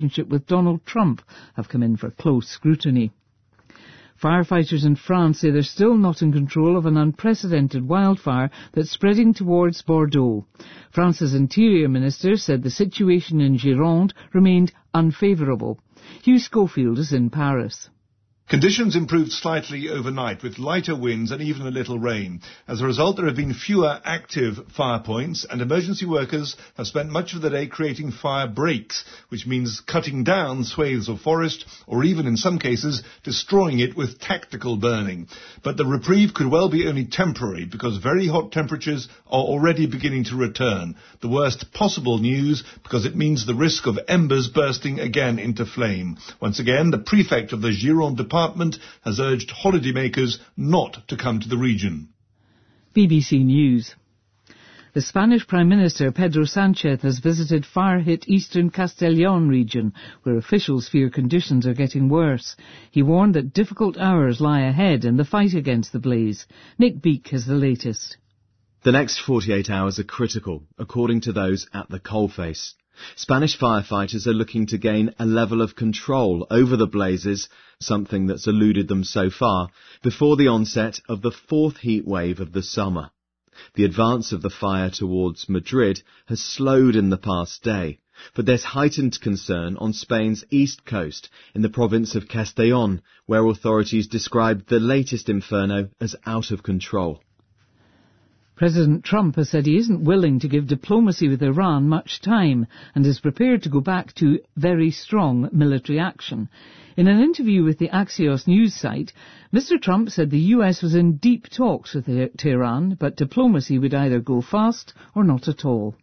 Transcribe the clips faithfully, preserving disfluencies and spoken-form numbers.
relationship with Donald Trump have come in for close scrutiny. Firefighters in France say they're still not in control of an unprecedented wildfire that's spreading towards Bordeaux. France's Interior Minister said the situation in Gironde remained unfavourable. Hugh Schofield is in Paris. Conditions improved slightly overnight with lighter winds and even a little rain. As a result, there have been fewer active fire points, and emergency workers have spent much of the day creating fire breaks, which means cutting down swathes of forest or even in some cases destroying it with tactical burning. But the reprieve could well be only temporary because very hot temperatures are already beginning to return. The worst possible news because it means the risk of embers bursting again into flame. Once again, the prefect of the Gironde department has urged holidaymakers not to come to the region. B B C News. The Spanish Prime Minister Pedro Sánchez has visited fire-hit eastern Castellón region, where officials fear conditions are getting worse. He warned that difficult hours lie ahead in the fight against the blaze. Nick Beake has the latest. The next forty-eight hours are critical, according to those at the coalface. Spanish firefighters are looking to gain a level of control over the blazes, something that's eluded them so far, before the onset of the fourth heat wave of the summer. The advance of the fire towards Madrid has slowed in the past day, but there's heightened concern on Spain's east coast, in the province of Castellón, where authorities described the latest inferno as out of control. President Trump has said he isn't willing to give diplomacy with Iran much time and is prepared to go back to very strong military action. In an interview with the Axios news site, Mister Trump said the U S was in deep talks with Tehran, but diplomacy would either go fast or not at all.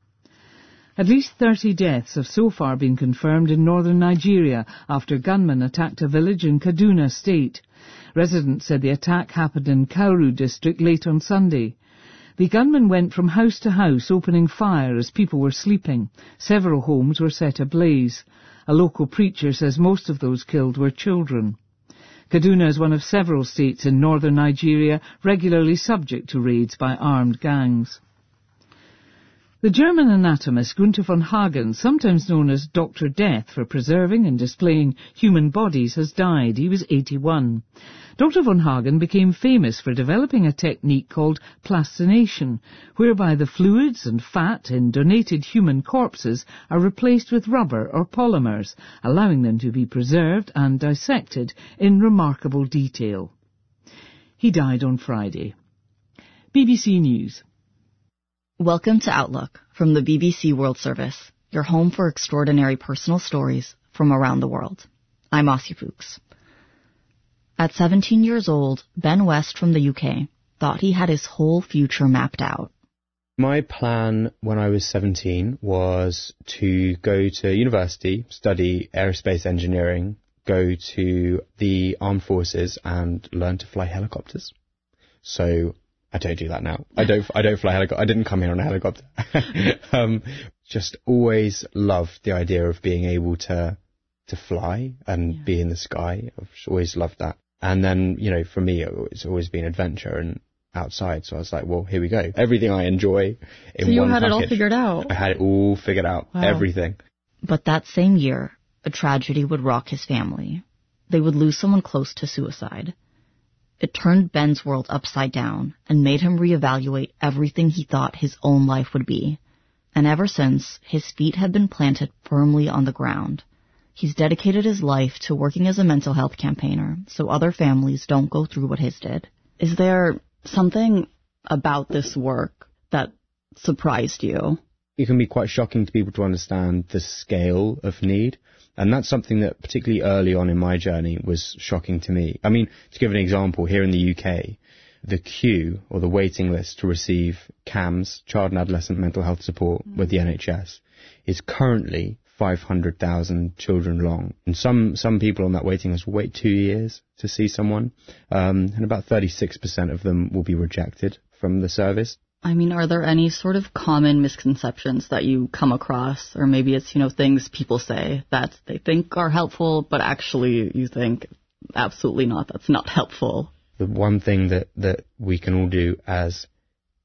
At least thirty deaths have so far been confirmed in northern Nigeria after gunmen attacked a village in Kaduna State. Residents said the attack happened in Kauru district late on Sunday. The gunmen went from house to house opening fire as people were sleeping. Several homes were set ablaze. A local preacher says most of those killed were children. Kaduna is one of several states in northern Nigeria regularly subject to raids by armed gangs. The German anatomist Gunther von Hagen, sometimes known as Doctor Death for preserving and displaying human bodies, has died. He was eighty-one. Doctor von Hagen became famous for developing a technique called plastination, whereby the fluids and fat in donated human corpses are replaced with rubber or polymers, allowing them to be preserved and dissected in remarkable detail. He died on Friday. B B C News. Welcome to Outlook from the B B C World Service, your home for extraordinary personal stories from around the world. I'm Ossie Fuchs. At seventeen years old, Ben West from the U K thought he had his whole future mapped out. My plan when I was seventeen was to go to university, study aerospace engineering, go to the armed forces and learn to fly helicopters. So I don't do that now. I don't. I don't fly helicopter. I didn't come here on a helicopter. um, just always loved the idea of being able to to fly and yeah. be in the sky. I've always loved that. And then, you know, for me, it's always been adventure and outside. So I was like, well, here we go. Everything I enjoy in so you one had package. it all figured out. I had it all figured out. Wow. Everything. But that same year, a tragedy would rock his family. They would lose someone close to suicide. It turned Ben's world upside down and made him reevaluate everything he thought his own life would be. And ever since, his feet have been planted firmly on the ground. He's dedicated his life to working as a mental health campaigner so other families don't go through what his did. Is there something about this work that surprised you? It can be quite shocking to people to understand the scale of need. And that's something that particularly early on in my journey was shocking to me. I mean, to give an example, here in the U K, the queue or the waiting list to receive C A M S, child and adolescent mental health support mm. with the N H S, is currently five hundred thousand children long. And some, some people on that waiting list will wait two years to see someone. Um, and about thirty-six percent of them will be rejected from the service. I mean, are there any sort of common misconceptions that you come across? Or maybe it's, you know, things people say that they think are helpful, but actually you think, absolutely not, that's not helpful. The one thing that, that we can all do as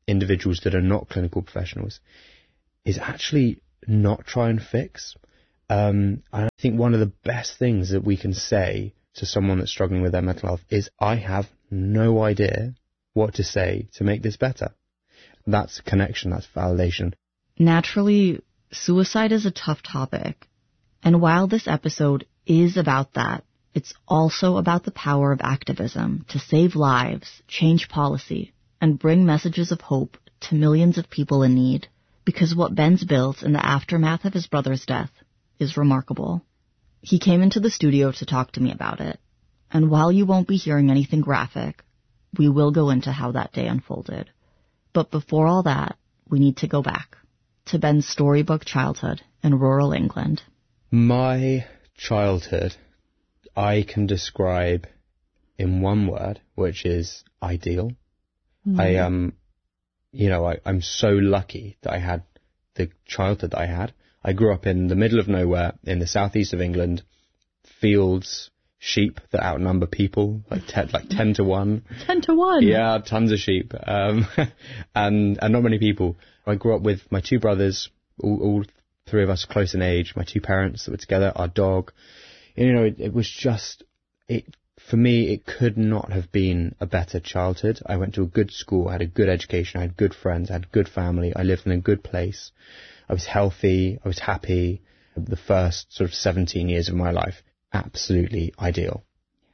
individuals that are not clinical professionals is actually not try and fix. Um, and I think one of the best things that we can say to someone that's struggling with their mental health is, I have no idea what to say to make this better. That's connection, that's validation. Naturally, suicide is a tough topic. And while this episode is about that, it's also about the power of activism to save lives, change policy, and bring messages of hope to millions of people in need. Because what Ben's built in the aftermath of his brother's death is remarkable. He came into the studio to talk to me about it. And while you won't be hearing anything graphic, we will go into how that day unfolded. But before all that, we need to go back to Ben's storybook childhood in rural England. My childhood, I can describe in one word, which is ideal. Mm. I, um, you know, I, I'm so lucky that I had the childhood that I had. I grew up in the middle of nowhere in the southeast of England, fields, sheep that outnumber people, like ten, like ten to one. Ten to one? Yeah, tons of sheep, um, and, and not many people. I grew up with my two brothers, all, all three of us close in age, my two parents that were together, our dog. And, you know, it, it was just, it, for me, it could not have been a better childhood. I went to a good school, I had a good education, I had good friends, I had a good family, I lived in a good place. I was healthy, I was happy. The first sort of seventeen years of my life, absolutely ideal.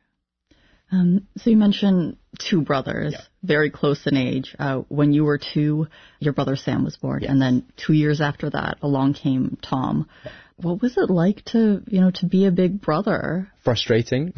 Um, so you mentioned two brothers, yeah. very close in age. Uh, when you were two, your brother Sam was born, yes. And then two years after that, along came Tom. Yeah. What was it like to, you know, to be a big brother? Frustrating.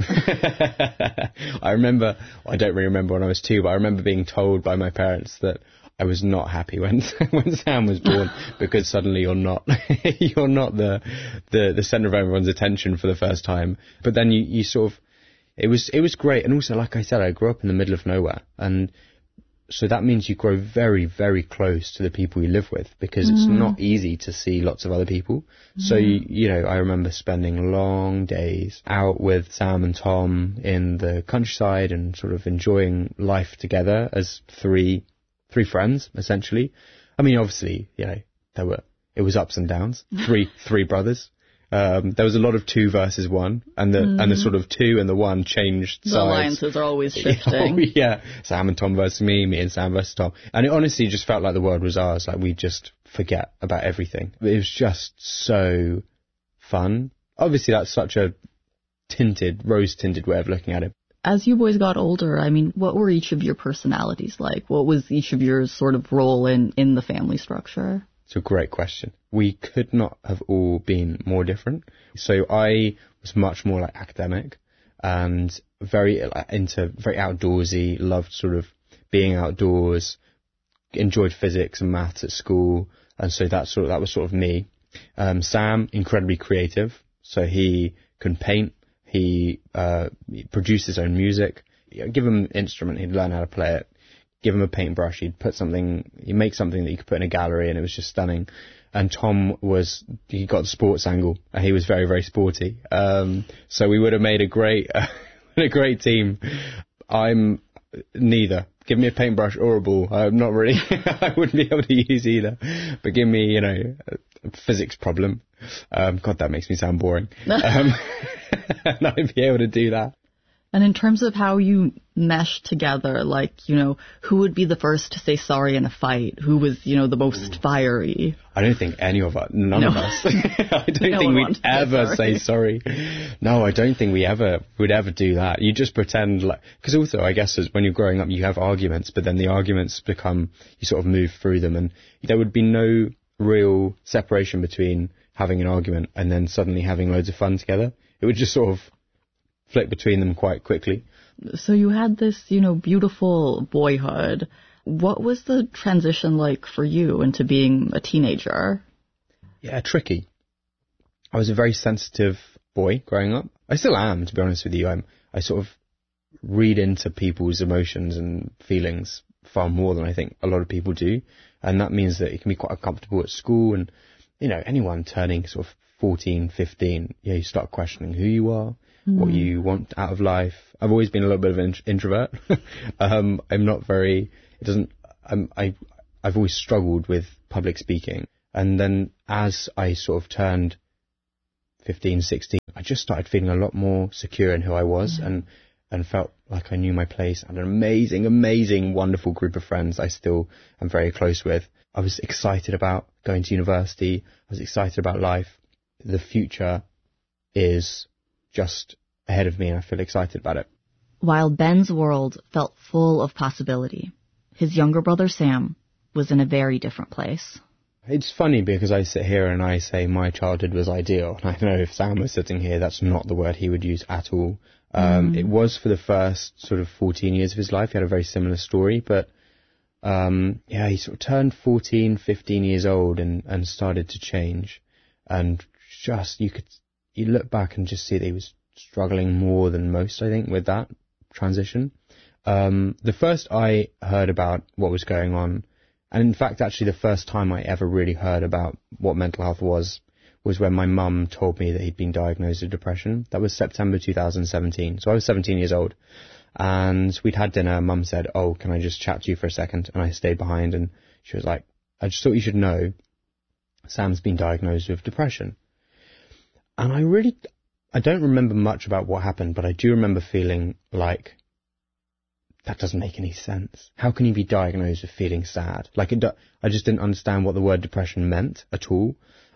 I remember, I don't really remember when I was two, but I remember being told by my parents that I was not happy when when Sam was born, because suddenly you're not you're not the, the the center of everyone's attention for the first time. But then you, you sort of it was it was great, and also, like I said, I grew up in the middle of nowhere, and so that means you grow very, very close to the people you live with, because mm. it's not easy to see lots of other people. Mm. So you, you know, I remember spending long days out with Sam and Tom in the countryside and sort of enjoying life together as three. Three friends, essentially. I mean, obviously, you know, there were, it was ups and downs. Three, three brothers. Um, there was a lot of two versus one, and the, mm. and the sort of two and the one changed sides. The alliances are always shifting. Oh, yeah. Sam and Tom versus me, me and Sam versus Tom. And it honestly just felt like the world was ours. Like, we just forget about everything. It was just so fun. Obviously, that's such a tinted, rose-tinted way of looking at it. As you boys got older, I mean, what were each of your personalities like? What was each of your sort of role in, in the family structure? It's a great question. We could not have all been more different. So I was much more like academic and very into, very outdoorsy, loved sort of being outdoors, enjoyed physics and maths at school. And so that sort of, that was sort of me. Um, Sam, incredibly creative. So he can paint. He, uh, he produced his own music. You give him an instrument, he'd learn how to play it. Give him a paintbrush, he'd put something, he'd make something that you could put in a gallery, and it was just stunning. And Tom was, he got the sports angle, and he was very, very sporty. Um, so we would have made a great, uh, a great team. I'm neither. Give me a paintbrush or a ball. I'm not really, I wouldn't be able to use either. But give me, you know, a physics problem. Um, God, that makes me sound boring. Um, and I'd be able to do that. And in terms of how you mesh together, like, you know, who would be the first to say sorry in a fight? Who was, you know, the most Ooh. fiery? I don't think any of us, none no. of us. I don't no think we'd ever say sorry. No, I don't think we ever would ever do that. You just pretend like, because also I guess as when you're growing up you have arguments, but then the arguments become, you sort of move through them, and there would be no real separation between having an argument and then suddenly having loads of fun together. It would just sort of flip between them quite quickly. So you had this, you know, beautiful boyhood. What was the transition like for you into being a teenager? Yeah, tricky. I was a very sensitive boy growing up. I still am, to be honest with you. I'm, I sort of read into people's emotions and feelings far more than I think a lot of people do. And that means that it can be quite uncomfortable at school. And, you know, anyone turning sort of fourteen, fifteen, yeah, you start questioning who you are, mm. what you want out of life. I've always been a little bit of an introvert. um, I'm not very, it doesn't, I'm, I, I've always struggled with public speaking. And then as I sort of turned fifteen, sixteen, I just started feeling a lot more secure in who I was mm-hmm. and, and felt like I knew my place. I had an amazing, amazing, wonderful group of friends I still am very close with. I was excited about going to university. I was excited about life. The future is just ahead of me and I feel excited about it. While Ben's world felt full of possibility, his younger brother Sam was in a very different place. It's funny because I sit here and I say my childhood was ideal. And I know if Sam was sitting here, that's not the word he would use at all. Um, mm. It was for the first sort of fourteen years of his life. He had a very similar story, but um, yeah, he sort of turned fourteen, fifteen years old and, and started to change. And just, you could, you look back and just see that he was struggling more than most, I think, with that transition. Um, the first I heard about what was going on, and in fact, actually the first time I ever really heard about what mental health was, was when my mum told me that he'd been diagnosed with depression. That was September two thousand seventeen. So I was seventeen years old. And we'd had dinner. Mum said, oh, can I just chat to you for a second? And I stayed behind and she was like, I just thought you should know Sam's been diagnosed with depression. And I really, I don't remember much about what happened, but I do remember feeling like, that doesn't make any sense. How can you be diagnosed with feeling sad? Like, it, I just didn't understand what the word depression meant at all.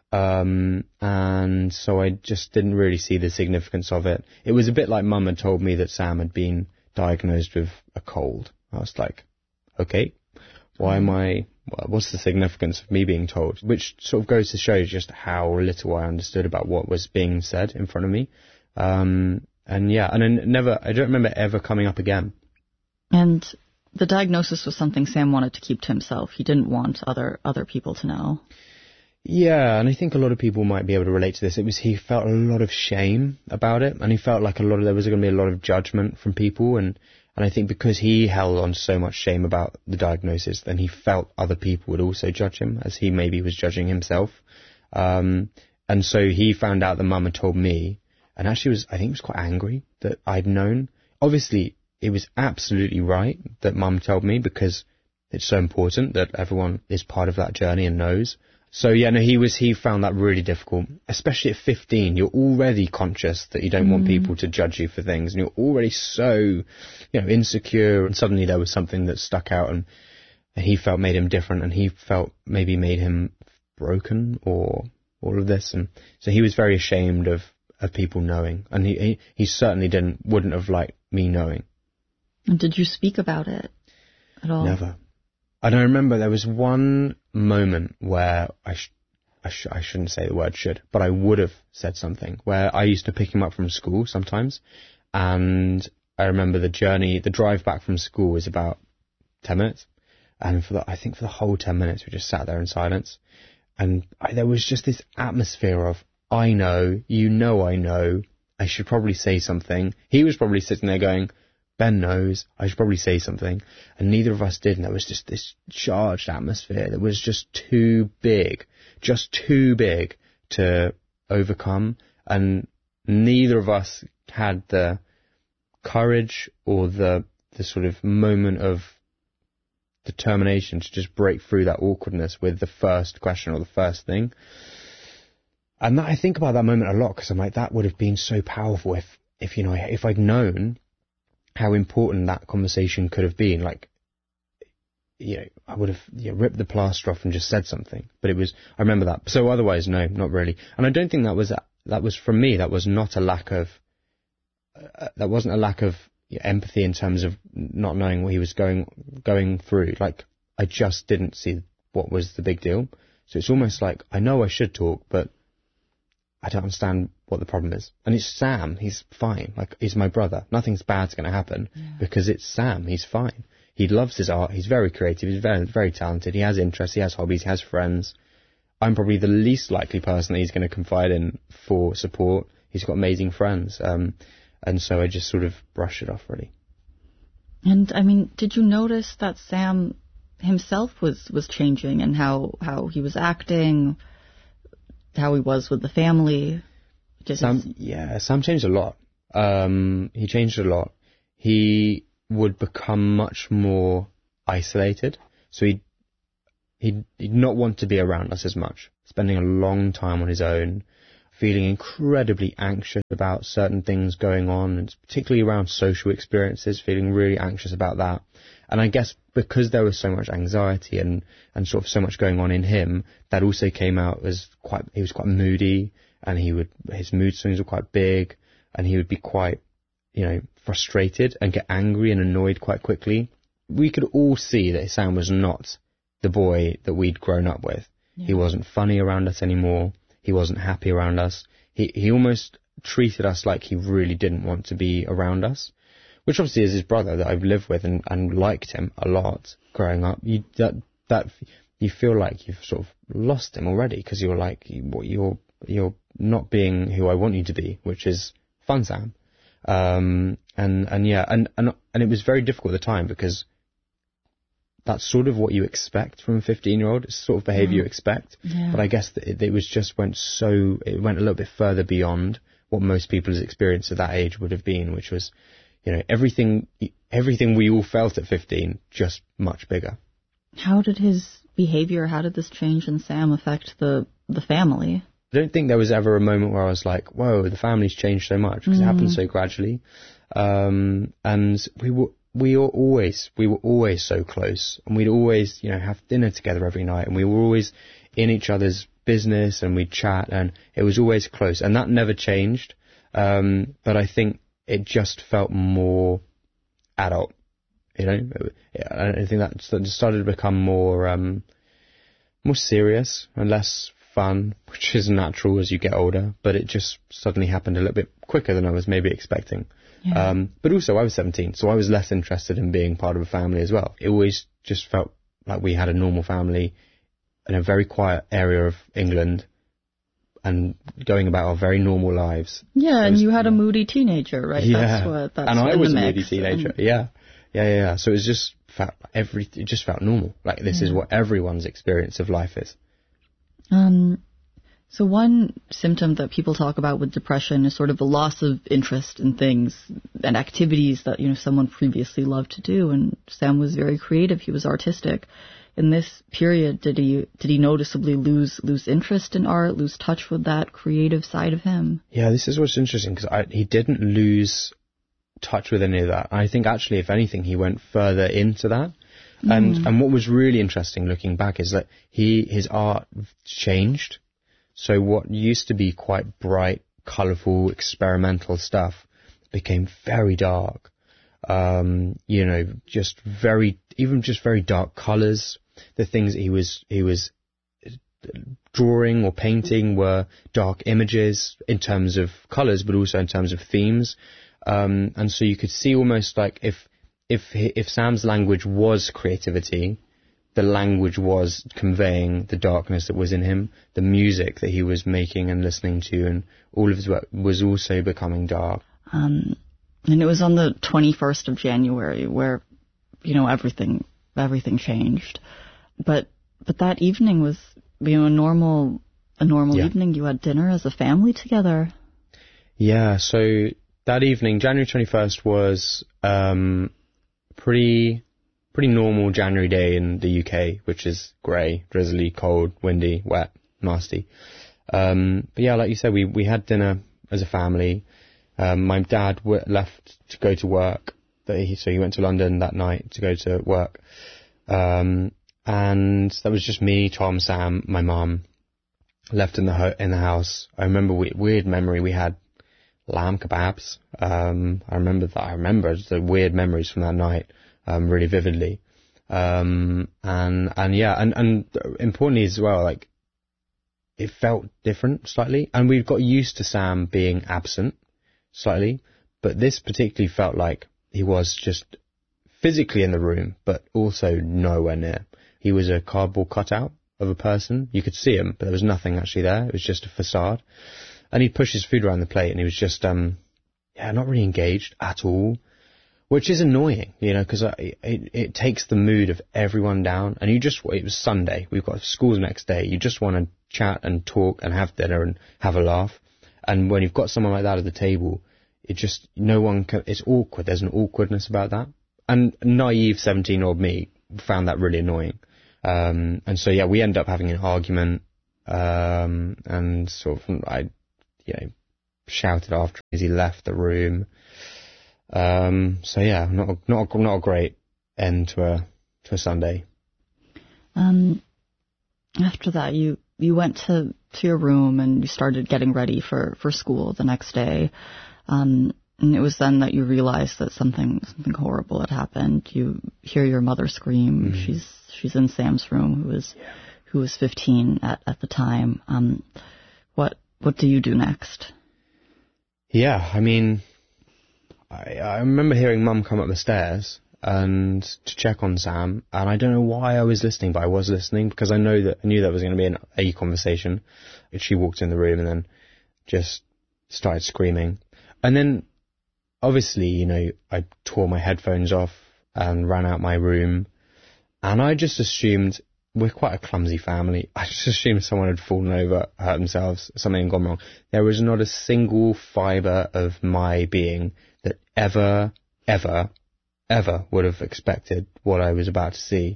Um, and so I just didn't really see the significance of it. It was a bit like Mum had told me that Sam had been diagnosed with a cold. I was like, okay, why am I, what's the significance of me being told? Which sort of goes to show just how little I understood about what was being said in front of me. Um, and yeah, and I never, I don't remember ever coming up again. And the diagnosis was something Sam wanted to keep to himself. He didn't want other other people to know. Yeah, and I think a lot of people might be able to relate to this. It was, he felt a lot of shame about it, and he felt like a lot of, there was going to be a lot of judgment from people, and, and I think because he held on so much shame about the diagnosis, then he felt other people would also judge him, as he maybe was judging himself. Um, and so he found out that Mum had told me, and actually was, I think he was quite angry that I'd known. Obviously, it was absolutely right that Mum told me, because it's so important that everyone is part of that journey and knows. So yeah, no, he was, he found that really difficult, especially at fifteen. You're already conscious that you don't mm. want people to judge you for things, and you're already so, you know, insecure, and suddenly there was something that stuck out, and, and he felt made him different, and he felt maybe made him broken, or all of this, and so he was very ashamed of, of people knowing, and he, he, he certainly didn't, wouldn't have liked me knowing. And did you speak about it at all? Never. And I remember there was one moment where I, sh- I, sh- I shouldn't say the word should, but I would have said something, where I used to pick him up from school sometimes. And I remember the journey, the drive back from school was about ten minutes. And for the, I think for the whole ten minutes, we just sat there in silence. And I, there was just this atmosphere of, I know, you know I know, I should probably say something. He was probably sitting there going, Ben knows, I should probably say something. And neither of us did, and there was just this charged atmosphere that was just too big, just too big to overcome. And neither of us had the courage or the the sort of moment of determination to just break through that awkwardness with the first question or the first thing. And that, I think about that moment a lot, because I'm like, that would have been so powerful if, if you know, if I'd known how important that conversation could have been. Like, you know, I would have you know, ripped the plaster off and just said something. But it was, I remember that. So otherwise, no, not really. And I don't think that was, that was from me, that was not a lack of, uh, that wasn't a lack of empathy in terms of not knowing what he was going, going through. Like, I just didn't see what was the big deal. So it's almost like, I know I should talk, but I don't understand what the problem is. And it's Sam. He's fine. Like, he's my brother. Nothing's bad's going to happen yeah. because it's Sam. He's fine. He loves his art. He's very creative. He's very, very talented. He has interests. He has hobbies. He has friends. I'm probably the least likely person that he's going to confide in for support. He's got amazing friends. Um, and so I just sort of brush it off, really. And, I mean, did you notice that Sam himself was, was changing, and how, how he was acting, how he was with the family? Just Sam, yeah, Sam changed a lot. Um, he changed a lot. He would become much more isolated. So he'd, he'd, he'd not want to be around us as much, spending a long time on his own. feeling incredibly anxious about certain things going on, and particularly around social experiences, feeling really anxious about that. And I guess because there was so much anxiety and, and sort of so much going on in him, that also came out as quite, he was quite moody, and he would, his mood swings were quite big, and he would be quite, you know, frustrated and get angry and annoyed quite quickly. We could all see that Sam was not the boy that we'd grown up with. Yeah. He wasn't funny around us anymore. He wasn't happy around us. He he almost treated us like he really didn't want to be around us, which obviously is his brother that I've lived with and, and liked him a lot growing up. You that that you feel like you've sort of lost him already, because you're like you're you're not being who I want you to be, which is fun, Sam. Um, and and yeah, and and and it was very difficult at the time, because that's sort of what you expect from a fifteen-year-old. It's the sort of behaviour you expect. Yeah. But I guess that it, it was just went so, it went a little bit further beyond what most people's experience at that age would have been, which was, you know, everything, everything we all felt at fifteen, just much bigger. How did his behaviour, how did this change in Sam affect the, the family? I don't think there was ever a moment where I was like, whoa, the family's changed so much, because mm. it happened so gradually. Um, and we were, We were always, we were always so close, and we'd always, you know, have dinner together every night, and we were always in each other's business, and we'd chat, and it was always close, and that never changed. Um, but I think it just felt more adult, you know. I think that started to become more, um, more serious and less fun, which is natural as you get older. But it just suddenly happened a little bit quicker than I was maybe expecting. Yeah. Um, but also I was seventeen, so I was less interested in being part of a family as well. It always just felt like we had a normal family in a very quiet area of England and going about our very normal lives. Yeah, was, and you had a moody teenager, right? Yeah, that's what, that's and what I was a mix. moody teenager. And yeah, yeah, yeah, yeah. So it was just felt every, it just felt normal. Like this yeah. is what everyone's experience of life is. Um. So one symptom that people talk about with depression is sort of a loss of interest in things and activities that, you know, someone previously loved to do. And Sam was very creative. He was artistic. In this period, did he did he noticeably lose lose interest in art, lose touch with that creative side of him? Yeah, this is what's interesting, because he didn't lose touch with any of that. I think actually, if anything, he went further into that. Mm. And and what was really interesting looking back is that he his art changed. So what used to be quite bright, colourful, experimental stuff became very dark. Um, you know, just very, even just very dark colours. The things that he was, he was drawing or painting were dark images in terms of colours, but also in terms of themes. Um, and so you could see almost like if, if, if Sam's language was creativity, the language was conveying the darkness that was in him. The music that he was making and listening to, and all of his work was also becoming dark. Um, and it was on the twenty-first of January where, you know, everything everything changed. But but that evening was, you know, a normal a normal yeah. evening. You had dinner as a family together. Yeah. So that evening, January twenty-first, was um, pretty. Pretty normal January day in the U K, which is grey, drizzly, cold, windy, wet, nasty. Um, but yeah, like you said, we, we had dinner as a family. Um, my dad w- left to go to work, but he, so he went to London that night to go to work. Um, and that was just me, Tom, Sam, my mum, left in the ho- in the house. I remember we, weird memory, we had lamb kebabs. Um, I remember that. I remember the weird memories from that night. Um, really vividly. Um, and, and yeah, and, and importantly as well, like, it felt different slightly, and we got used to Sam being absent slightly, but this particularly felt like he was just physically in the room, but also nowhere near. He was a cardboard cutout of a person. You could see him, but there was nothing actually there. It was just a facade. And he'd push his food around the plate, and he was just, um, yeah, not really engaged at all. Which is annoying, you know, because it, it, it takes the mood of everyone down. And you just, it was Sunday, we've got school the next day. You just want to chat and talk and have dinner and have a laugh. And when you've got someone like that at the table, it just, no one can, it's awkward. There's an awkwardness about that. And naive seventeen-year-old me found that really annoying. Um, and so, yeah, we ended up having an argument. Um, and sort of, I you know, shouted after him as he left the room. Um, so yeah, not a, not a, not a great end to a to a Sunday. Um, after that, you you went to, to your room and you started getting ready for, for school the next day. Um, and it was then that you realized that something something horrible had happened. You hear your mother scream. Mm. She's she's in Sam's room, who was yeah. who was fifteen at, at the time. Um, what what do you do next? Yeah, I mean, I, I remember hearing Mum come up the stairs and to check on Sam, and I don't know why I was listening, but I was listening because I know that I knew there was going to be an, a conversation. She walked in the room and then just started screaming, and then obviously, you know, I tore my headphones off and ran out my room, and I just assumed, we're quite a clumsy family, I just assumed someone had fallen over, hurt themselves, something had gone wrong. There was not a single fibre of my being that ever, ever, ever would have expected what I was about to see.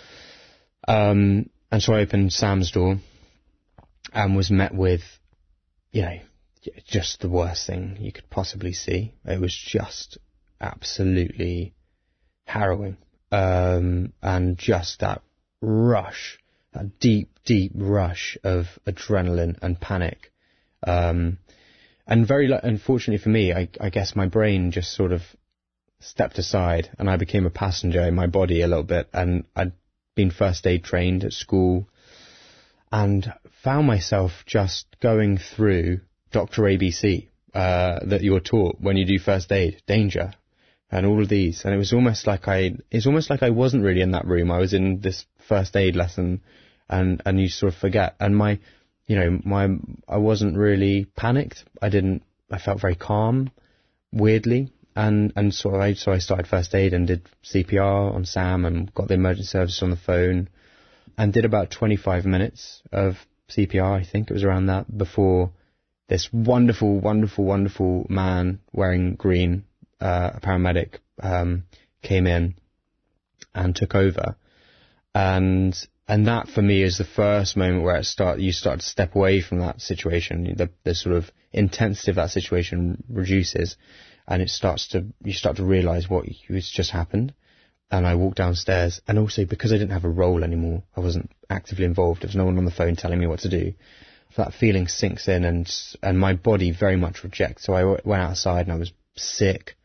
Um, and so I opened Sam's door and was met with, you know, just the worst thing you could possibly see. It was just absolutely harrowing. Um, and just that rush, that deep, deep rush of adrenaline and panic. Um, and very, unfortunately for me, I, I guess my brain just sort of stepped aside and I became a passenger in my body a little bit. And I'd been first aid trained at school and found myself just going through Doctor A B C, uh, that you're taught when you do first aid, danger, and all of these. And it was almost like I, it's almost like I wasn't really in that room. I was in this first aid lesson and, and you sort of forget. And my, you know, my, I wasn't really panicked. I didn't, I felt very calm, weirdly. And, and so I, so I started first aid and did C P R on Sam and got the emergency service on the phone and did about twenty-five minutes of C P R. I think it was around that before this wonderful, wonderful, wonderful man wearing green, uh, a paramedic, um, came in and took over. And, and that for me is the first moment where it start, you start to step away from that situation. The, the sort of intensity of that situation reduces and it starts to, you start to realize what has just happened. And I walked downstairs and also because I didn't have a role anymore, I wasn't actively involved. There was no one on the phone telling me what to do. That feeling sinks in and and my body very much rejects. So I went outside and I was sick.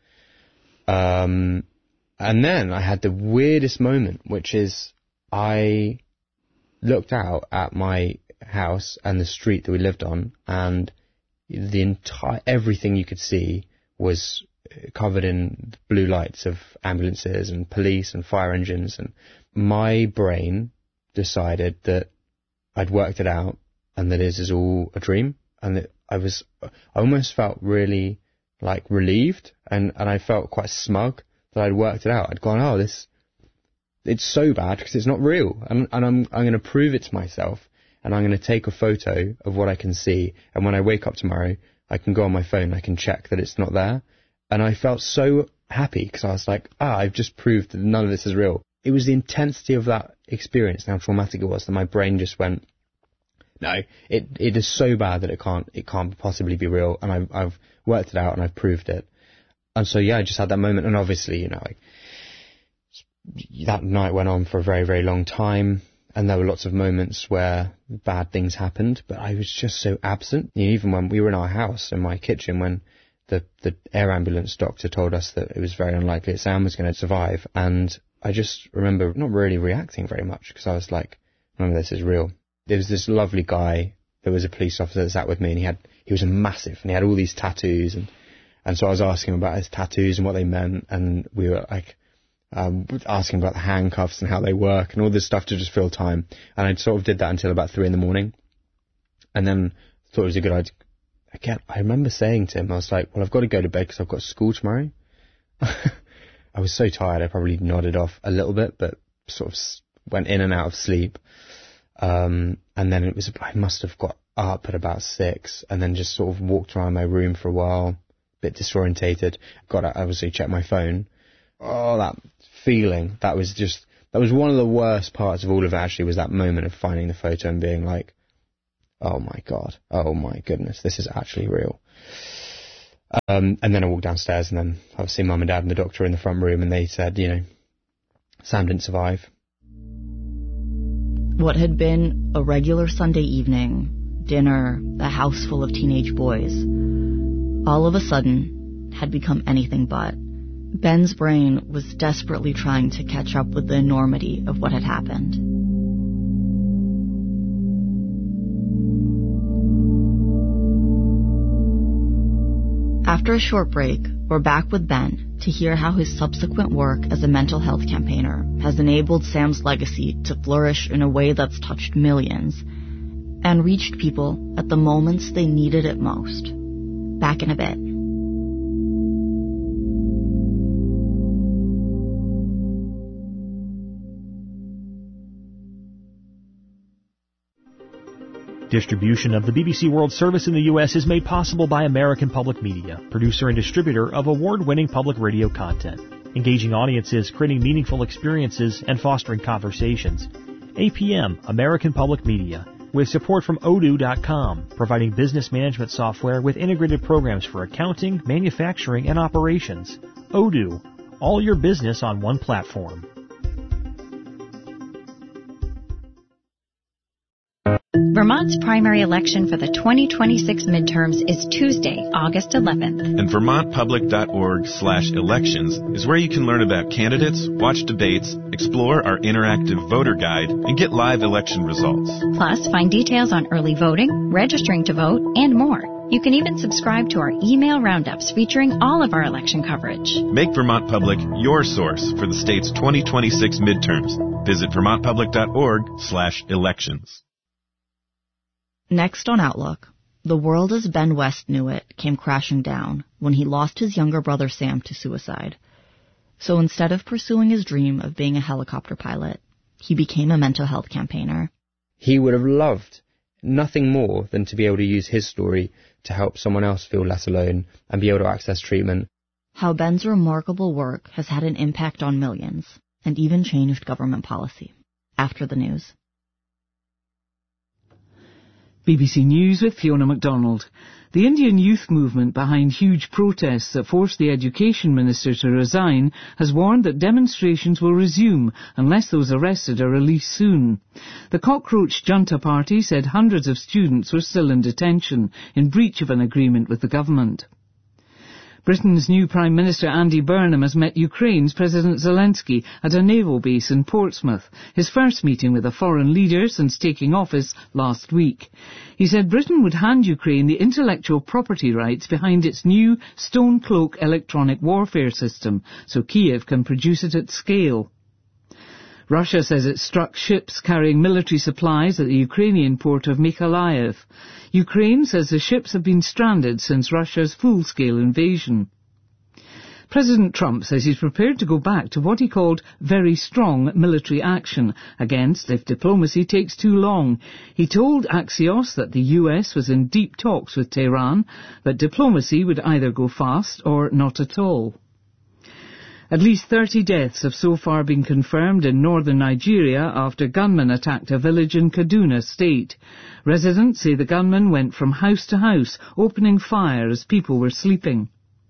Um, and then I had the weirdest moment, which is I looked out at my house and the street that we lived on, and the entire everything you could see was covered in blue lights of ambulances and police and fire engines. And my brain decided that I'd worked it out. And that this is all a dream, and that I was, I almost felt really like relieved, and, and I felt quite smug that I'd worked it out. I'd gone, oh, this, it's so bad because it's not real, and, and I'm, I'm going to prove it to myself, and I'm going to take a photo of what I can see, and when I wake up tomorrow, I can go on my phone, I can check that it's not there, and I felt so happy because I was like, ah, I've just proved that none of this is real. It was the intensity of that experience, and how traumatic it was, that my brain just went, no, it it is so bad that it can't it can't possibly be real, and I've I've worked it out and I've proved it, and so yeah, I just had that moment, and obviously, you know, like, that night went on for a very very long time, and there were lots of moments where bad things happened, but I was just so absent. You know, even when we were in our house in my kitchen, when the the air ambulance doctor told us that it was very unlikely that Sam was going to survive, and I just remember not really reacting very much because I was like, none of this is real. There was this lovely guy, there was a police officer that sat with me, and he had, he was a massive, and he had all these tattoos, and, and so I was asking him about his tattoos and what they meant, and we were like, um, asking about the handcuffs and how they work, and all this stuff to just fill time, and I sort of did that until about three in the morning, and then thought it was a good idea. Again, I remember saying to him, I was like, well, I've got to go to bed because I've got school tomorrow. I was so tired, I probably nodded off a little bit, but sort of went in and out of sleep. Um, and then it was, I must have got up at about six and then just sort of walked around my room for a while, a bit disorientated. Got out, obviously checked my phone. Oh, that feeling, that was just, that was one of the worst parts of all of it actually, was that moment of finding the photo and being like, oh my God, oh my goodness, this is actually real. Um, and then I walked downstairs, and then obviously mum and dad and the doctor were in the front room, and they said, you know, Sam didn't survive. What had been a regular Sunday evening, dinner, a house full of teenage boys, all of a sudden had become anything but. Ben's brain was desperately trying to catch up with the enormity of what had happened. After a short break, we're back with Ben to hear how his subsequent work as a mental health campaigner has enabled Sam's legacy to flourish in a way that's touched millions and reached people at the moments they needed it most. Back in a bit. Distribution of the B B C World Service in the U S is made possible by American Public Media, producer and distributor of award-winning public radio content, engaging audiences, creating meaningful experiences, and fostering conversations. A P M, American Public Media, with support from odoo dot com, providing business management software with integrated programs for accounting, manufacturing, and operations. Odoo, all your business on one platform. Vermont's primary election for the twenty twenty-six midterms is Tuesday, August eleventh. And vermont public dot org slash elections is where you can learn about candidates, watch debates, explore our interactive voter guide, and get live election results. Plus, find details on early voting, registering to vote, and more. You can even subscribe to our email roundups featuring all of our election coverage. Make Vermont Public your source for the state's twenty twenty-six midterms. Visit vermont public dot org slash elections. Next on Outlook, the world as Ben West knew it came crashing down when he lost his younger brother Sam to suicide. So instead of pursuing his dream of being a helicopter pilot, he became a mental health campaigner. He would have loved nothing more than to be able to use his story to help someone else feel less alone and be able to access treatment. How Ben's remarkable work has had an impact on millions and even changed government policy. After the news. B B C News with Fiona MacDonald. The Indian youth movement behind huge protests that forced the education minister to resign has warned that demonstrations will resume unless those arrested are released soon. The Cockroach Junta Party said hundreds of students were still in detention in breach of an agreement with the government. Britain's new Prime Minister Andy Burnham has met Ukraine's President Zelensky at a naval base in Portsmouth, his first meeting with a foreign leader since taking office last week. He said Britain would hand Ukraine the intellectual property rights behind its new Stone Cloak electronic warfare system, so Kiev can produce it at scale. Russia says it struck ships carrying military supplies at the Ukrainian port of Mykolaiv. Ukraine says the ships have been stranded since Russia's full-scale invasion. President Trump says he's prepared to go back to what he called very strong military action against if diplomacy takes too long. He told Axios that the U S was in deep talks with Tehran, but diplomacy would either go fast or not at all. At least thirty deaths have so far been confirmed in northern Nigeria after gunmen attacked a village in Kaduna State. Residents say the gunmen went from house to house, opening fire as people were sleeping.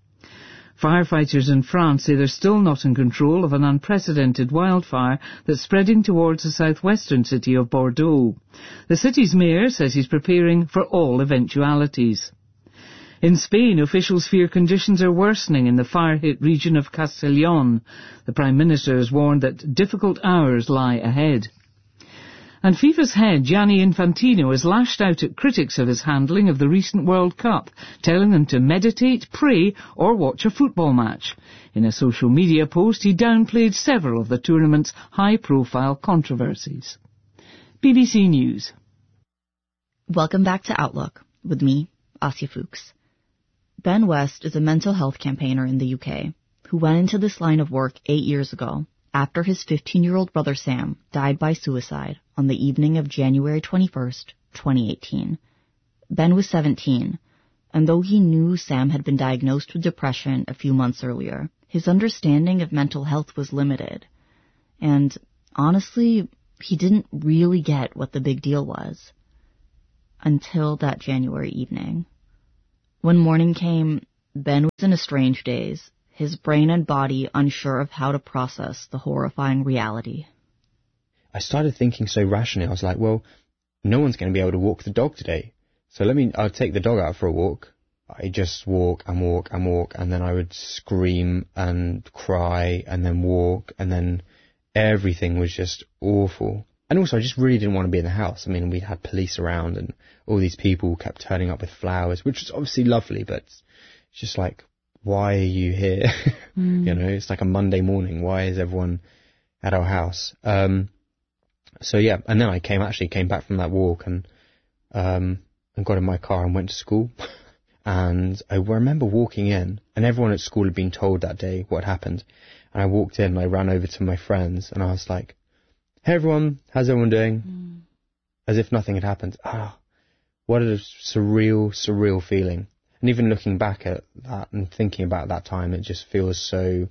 Firefighters in France say they're still not in control of an unprecedented wildfire that's spreading towards the southwestern city of Bordeaux. The city's mayor says he's preparing for all eventualities. In Spain, officials fear conditions are worsening in the fire-hit region of Castellón. The Prime Minister has warned that difficult hours lie ahead. And FIFA's head, Gianni Infantino, has lashed out at critics of his handling of the recent World Cup, telling them to meditate, pray, or watch a football match. In a social media post, he downplayed several of the tournament's high-profile controversies. B B C News. Welcome back to Outlook, with me, Asya Fuchs. Ben West is a mental health campaigner in the U K who went into this line of work eight years ago after his fifteen-year-old brother Sam died by suicide on the evening of January twenty-first, twenty eighteen. Ben was seventeen, and though he knew Sam had been diagnosed with depression a few months earlier, his understanding of mental health was limited. And honestly, he didn't really get what the big deal was. until that January evening. When morning came, Ben was in a strange daze, his brain and body unsure of how to process the horrifying reality. I started thinking so rationally. I was like, well, no one's going to be able to walk the dog today. So let me, I'll take the dog out for a walk. I just walk and walk and walk, and then I would scream and cry and then walk, and then everything was just awful. And also, I just really didn't want to be in the house. I mean, we had police around and all these people kept turning up with flowers, which was obviously lovely, but it's just like, why are you here? Mm. You know, it's like a Monday morning. Why is everyone at our house? Um, so yeah, and then I came, actually came back from that walk and, um, and got in my car and went to school. And I remember walking in, and everyone at school had been told that day what happened. And I walked in and I ran over to my friends and I was like, hey everyone, how's everyone doing? Mm. As if nothing had happened. Ah, what a surreal, surreal feeling. And even looking back at that and thinking about that time, it just feels so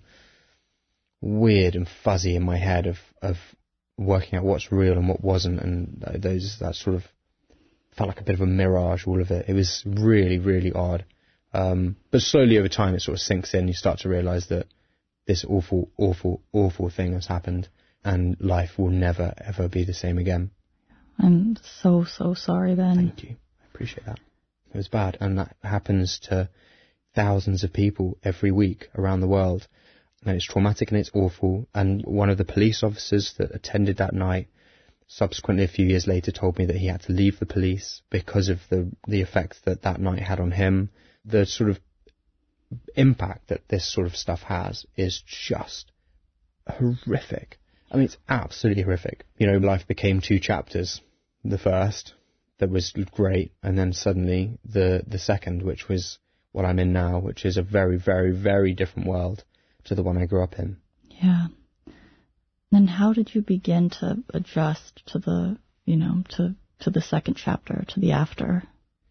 weird and fuzzy in my head of, of working out what's real and what wasn't. And those, that sort of felt like a bit of a mirage, all of it. It was really, really odd. Um, but slowly over time, it sort of sinks in. You start to realize that this awful, awful, awful thing has happened and life will never, ever be the same again. I'm so, so sorry, Ben. Thank you. I appreciate that. It was bad. And that happens to thousands of people every week around the world. And it's traumatic and it's awful. And one of the police officers that attended that night subsequently, a few years later, told me that he had to leave the police because of the the effect that that night had on him. The sort of impact that this sort of stuff has is just horrific. I mean, it's absolutely horrific. You know, life became two chapters. The first, that was great, and then suddenly the the second, which was what I'm in now, which is a very, very, very different world to the one I grew up in. Yeah. Then how did you begin to adjust to the, you know, to, to the second chapter, to the after?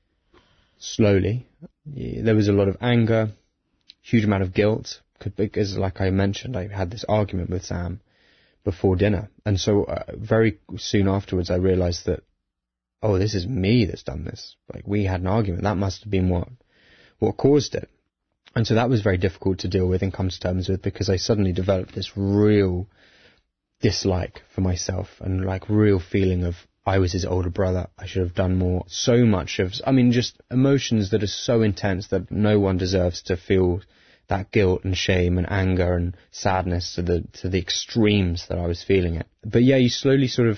Slowly. There was a lot of anger, huge amount of guilt, because like I mentioned, I had this argument with Sam before dinner. And so uh, very soon afterwards, I realized that, oh, this is me that's done this. Like, we had an argument. That must have been what, what caused it. And so that was very difficult to deal with and come to terms with, because I suddenly developed this real dislike for myself and like real feeling of I was his older brother. I should have done more. So much of, I mean, just emotions that are so intense that no one deserves to feel that guilt and shame and anger and sadness to the, to the extremes that I was feeling it. But yeah, you slowly sort of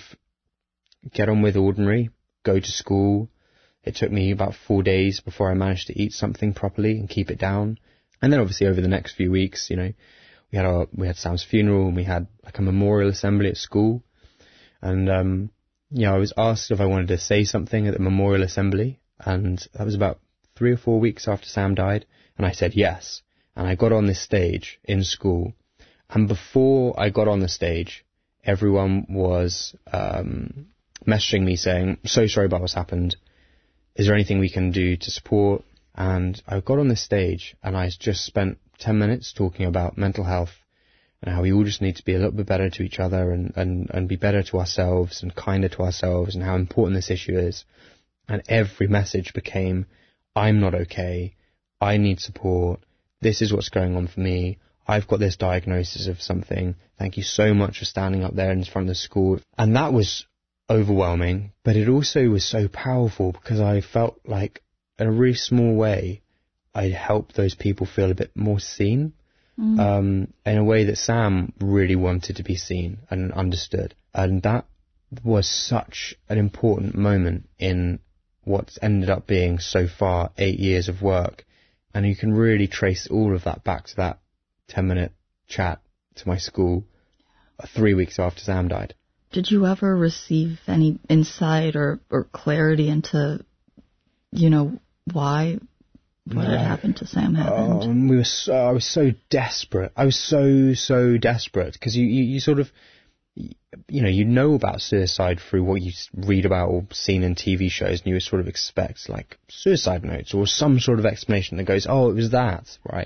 get on with ordinary, go to school. It took me about four days before I managed to eat something properly and keep it down. And then obviously over the next few weeks, you know, we had our, we had Sam's funeral and we had like a memorial assembly at school. And, um, you know, I was asked if I wanted to say something at the memorial assembly. And that was about three or four weeks after Sam died. And I said yes. And I got on this stage in school. And before I got on the stage, everyone was, um, messaging me saying, so sorry about what's happened. Is there anything we can do to support? And I got on the stage and I just spent ten minutes talking about mental health and how we all just need to be a little bit better to each other and, and, and be better to ourselves and kinder to ourselves and how important this issue is. And every message became, I'm not okay. I need support. This is what's going on for me. I've got this diagnosis of something. Thank you so much for standing up there in front of the school. And that was overwhelming, but it also was so powerful because I felt like in a really small way, I helped those people feel a bit more seen, mm. um, in a way that Sam really wanted to be seen and understood. And that was such an important moment in what's ended up being so far eight years of work. And you can really trace all of that back to that ten minute chat to my school three weeks after Sam died. Did you ever receive any insight or, or clarity into, you know, why what no. had happened to Sam happened? Oh, and we were so, I was so desperate. I was so, so desperate because you, you, you sort of, you know, you know about suicide through what you read about or seen in T V shows, and you sort of expect like suicide notes or some sort of explanation that goes, oh, it was that, right?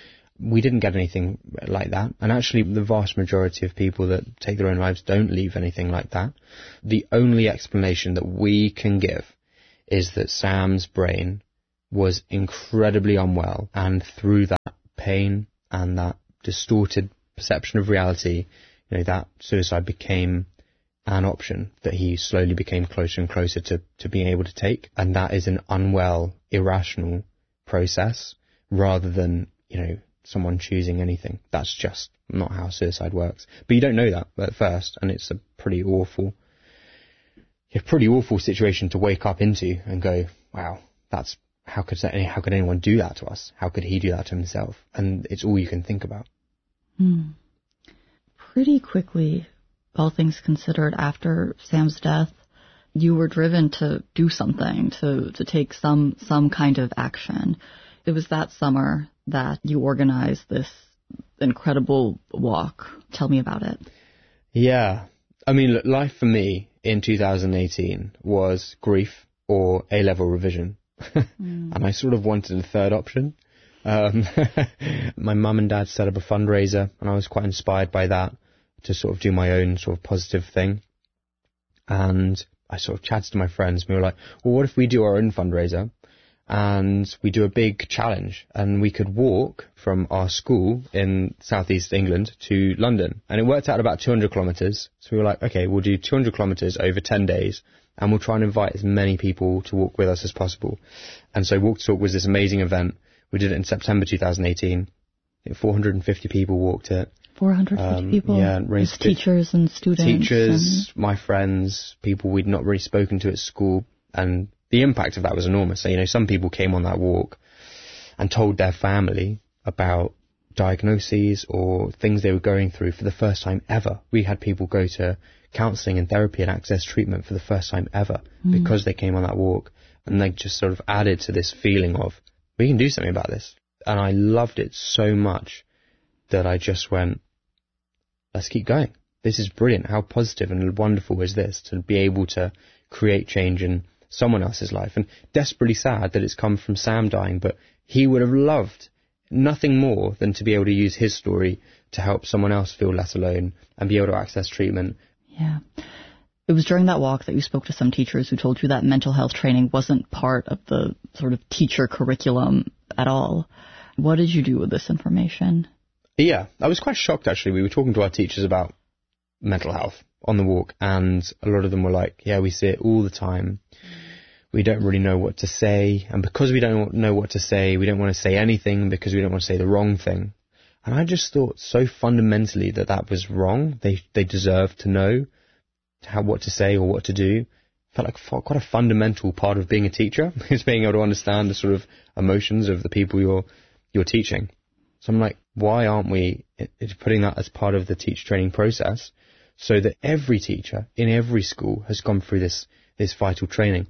We didn't get anything like that. And actually, the vast majority of people that take their own lives don't leave anything like that. The only explanation that we can give is that Sam's brain was incredibly unwell, and through that pain and that distorted perception of reality, you know, that suicide became an option that he slowly became closer and closer to, to being able to take. And that is an unwell, irrational process rather than, you know, someone choosing anything. That's just not how suicide works. But you don't know that at first, and it's a pretty awful, a pretty awful situation to wake up into and go, wow, that's, how could that, how could anyone do that to us? How could he do that to himself? And it's all you can think about. Hmm. Pretty quickly, all things considered, after Sam's death, you were driven to do something, to, to take some, some kind of action. It was that summer that you organized this incredible walk. Tell me about it. Yeah. I mean, look, life for me in two thousand eighteen was grief or A-level revision. mm. And I sort of wanted a third option. Um, my mum and dad set up a fundraiser, and I was quite inspired by that to sort of do my own sort of positive thing. And I sort of chatted to my friends, and we were like, well, what if we do our own fundraiser and we do a big challenge, and we could walk from our school in southeast England to London. And it worked out about two hundred kilometres. So we were like, okay, we'll do two hundred kilometres over ten days, and we'll try and invite as many people to walk with us as possible. And so Walk to Talk was this amazing event. We did it in September two thousand eighteen. I think four hundred fifty people walked it. four hundred fifty um, people? Yeah. As teachers and students. Teachers, and... my friends, people we'd not really spoken to at school. And the impact of that was enormous. So, you know, some people came on that walk and told their family about diagnoses or things they were going through for the first time ever. We had people go to counselling and therapy and access treatment for the first time ever mm. because they came on that walk. And they just sort of added to this feeling of, we can do something about this. And I loved it so much that I just went, let's keep going. This is brilliant. How positive and wonderful is this to be able to create change in someone else's life? And desperately sad that it's come from Sam dying, but he would have loved nothing more than to be able to use his story to help someone else feel less alone and be able to access treatment. Yeah. It was during that walk that you spoke to some teachers who told you that mental health training wasn't part of the sort of teacher curriculum at all. What did you do with this information? Yeah, I was quite shocked, actually. We were talking to our teachers about mental health on the walk, and a lot of them were like, yeah, we see it all the time. We don't really know what to say, and because we don't know what to say, we don't want to say anything because we don't want to say the wrong thing. And I just thought so fundamentally that that was wrong. They they deserved to know how what to say or what to do. Felt like quite a fundamental part of being a teacher is being able to understand the sort of emotions of the people you're you're teaching. So I'm like, why aren't we putting that as part of the teacher training process so that every teacher in every school has gone through this this vital training?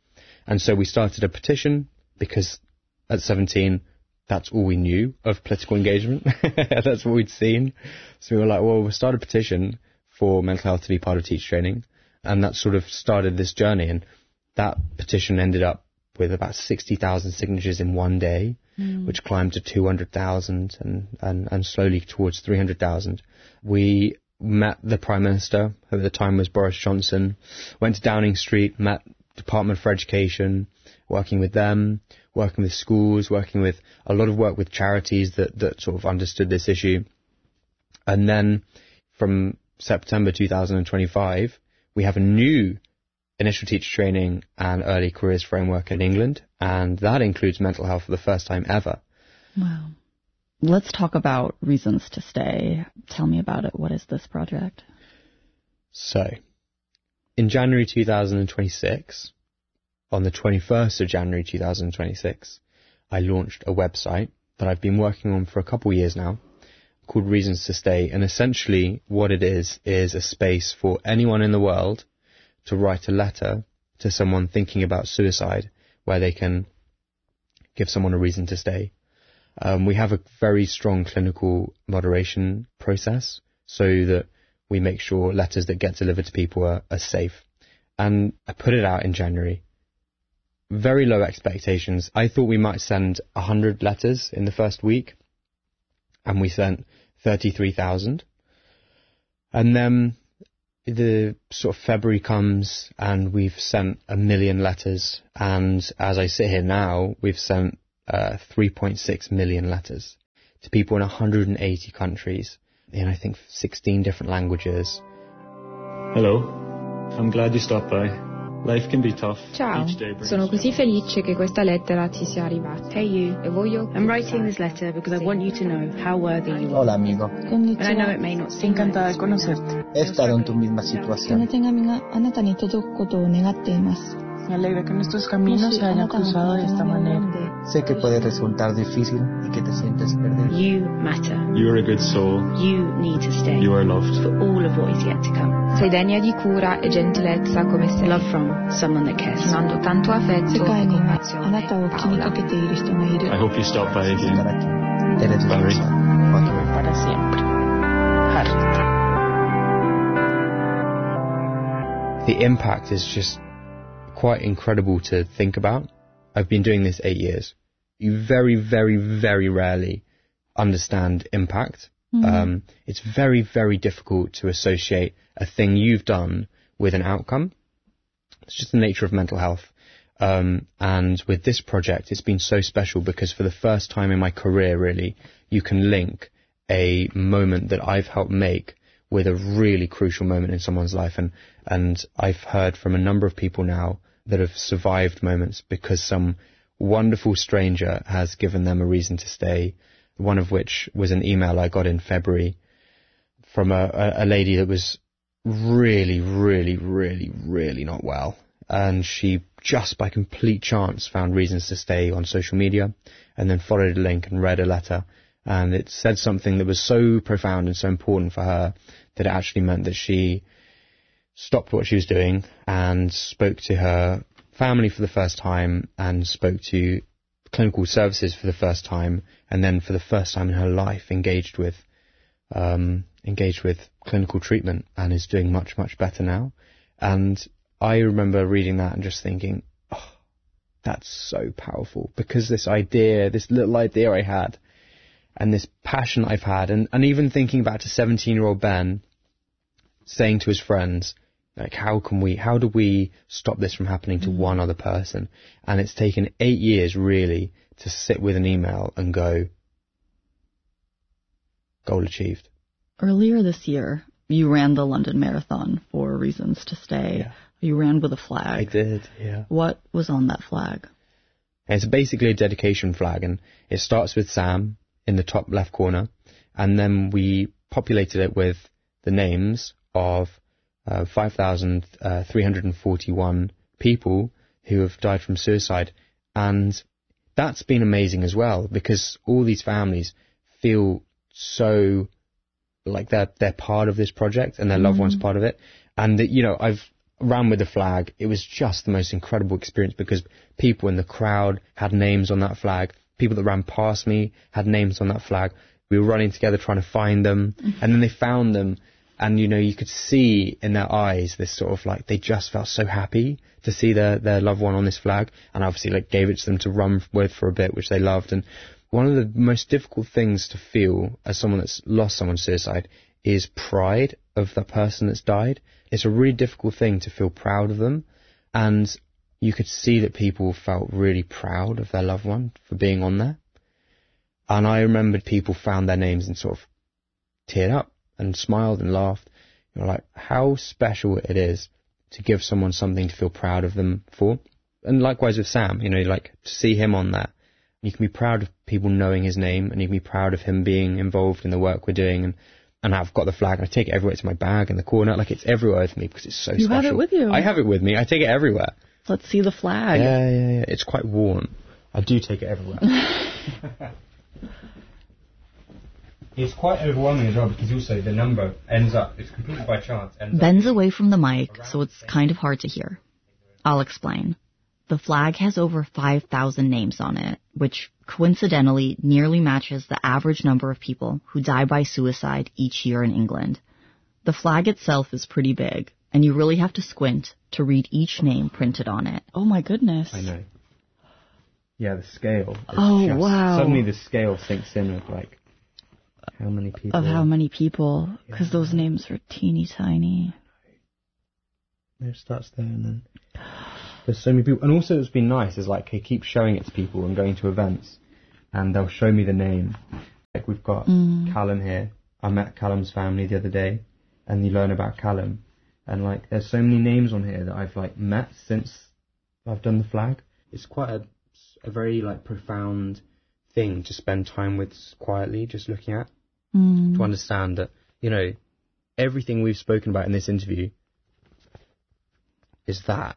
And so we started a petition because at seventeen, that's all we knew of political engagement. That's what we'd seen. So we were like, well, we'll start a petition for mental health to be part of teacher training. And that sort of started this journey. And that petition ended up with about sixty thousand signatures in one day, mm. which climbed to two hundred thousand and, and, and slowly towards three hundred thousand. We met the Prime Minister, who at the time was Boris Johnson, went to Downing Street, met Department for Education, working with them, working with schools, working with a lot of work with charities that, that sort of understood this issue. And then from September two thousand twenty-five, we have a new initial teacher training and early careers framework in England, and that includes mental health for the first time ever. Wow. Let's talk about Reasons to Stay. Tell me about it. What is this project? So, in January two thousand twenty-six, on the twenty-first of January two thousand twenty-six, I launched a website that I've been working on for a couple of years now called Reasons to Stay. And essentially what it is, is a space for anyone in the world to write a letter to someone thinking about suicide where they can give someone a reason to stay. Um, we have a very strong clinical moderation process so that we make sure letters that get delivered to people are, are safe. And I put it out in January. Very low expectations. I thought we might send one hundred letters in the first week, and we sent thirty-three thousand. And then the sort of February comes and we've sent a million letters, and as I sit here now, we've sent uh, three point six million letters to people in one hundred eighty countries in, I think, sixteen different languages. Hello, I'm glad you stopped by. Life can be tough. Ciao, sono così felice che questa lettera ti sia arrivata. Hey you, e voglio I'm writing this letter because I want you to know how worthy you are. Hola amigo. And I know it may not seem encantada de conocerte. He estado en tu misma situación. Me alegra que nuestros caminos se hayan cruzado de esta manera. Sé que puede resultar difícil y que te sientes perdido. You matter. You are a good soul. You need to stay. You are loved. For all of what is yet to come. Sei degna di cura e gentilezza come sei. Love from someone that cares. Ti mando tanto affetto e compassione. Paola. I hope you stop by again. Eres Valerie. Para siempre. Harry. The impact is just quite incredible to think about. I've been doing this eight years. You very, very, very rarely understand impact. Mm. Um, it's very, very difficult to associate a thing you've done with an outcome. It's just the nature of mental health. Um, and with this project, it's been so special because for the first time in my career, really, you can link a moment that I've helped make with a really crucial moment in someone's life. And, and I've heard from a number of people now that have survived moments because some wonderful stranger has given them a reason to stay, one of which was an email I got in February from a, a, a lady that was really, really, really, really not well. And she, just by complete chance, found reasons to stay on social media and then followed a link and read a letter. And it said something that was so profound and so important for her that it actually meant that she stopped what she was doing and spoke to her family for the first time and spoke to clinical services for the first time, and then for the first time in her life engaged with um, engaged with clinical treatment and is doing much, much better now. And I remember reading that and just thinking, oh, that's so powerful, because this idea, this little idea I had and this passion I've had, and, and even thinking back to seventeen-year-old Ben saying to his friends, like, how can we, how do we stop this from happening to mm. one other person? And it's taken eight years, really, to sit with an email and go, goal achieved. Earlier this year, you ran the London Marathon for reasons to stay. Yeah. You ran with a flag. I did, yeah. What was on that flag? And it's basically a dedication flag, and it starts with Sam in the top left corner, and then we populated it with the names of Uh, five thousand three hundred forty-one people who have died from suicide. And that's been amazing as well, because all these families feel so like they're, they're part of this project and their loved mm-hmm. ones part of it. And, that, you know, I've ran with the flag. It was just the most incredible experience because people in the crowd had names on that flag. People that ran past me had names on that flag. We were running together trying to find them, mm-hmm. and then they found them. And, you know, you could see in their eyes this sort of like, they just felt so happy to see their, their loved one on this flag. And obviously, like, gave it to them to run with for a bit, which they loved. And one of the most difficult things to feel as someone that's lost someone to suicide is pride of the person that's died. It's a really difficult thing to feel proud of them. And you could see that people felt really proud of their loved one for being on there. And I remembered people found their names and sort of teared up and smiled and laughed. You know, like, how special it is to give someone something to feel proud of them for. And likewise with Sam, you know, like, to see him on that. You can be proud of people knowing his name, and you can be proud of him being involved in the work we're doing. And, and I've got the flag, and I take it everywhere. It's in my bag in the corner. Like, it's everywhere with me because it's so you special. You have it with you. I have it with me. I take it everywhere. Let's see the flag. Yeah, yeah, yeah. It's quite worn. I do take it everywhere. It's quite overwhelming as well, because also the number ends up, it's completely by chance. Ben's away from the mic, so it's kind of hard to hear. I'll explain. The flag has over five thousand names on it, which coincidentally nearly matches the average number of people who die by suicide each year in England. The flag itself is pretty big, and you really have to squint to read each name printed on it. Oh my goodness. I know. Yeah, the scale. Oh, just, wow. Suddenly the scale sinks in with, like, how many people? Of how many people, because yeah. those names are teeny tiny. It starts there, and then there's so many people. And also, what's been nice is like he keeps showing it to people and going to events, and they'll show me the name. Like we've got mm. Callum here. I met Callum's family the other day, and you learn about Callum. And like, there's so many names on here that I've like met since I've done the flag. It's quite a, a very like profound thing to spend time with quietly, just looking at, mm. to understand that, you know, everything we've spoken about in this interview is that.